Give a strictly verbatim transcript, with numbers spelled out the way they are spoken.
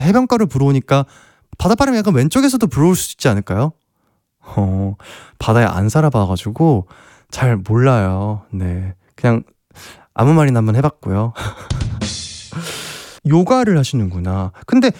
해변가로 불어오니까 바닷바람이 약간 왼쪽에서도 불어올 수 있지 않을까요? 어, 바다에 안 살아봐 가지고 잘 몰라요. 네. 그냥 아무 말이나 한번 해 봤고요. 요가를 하시는구나. 근데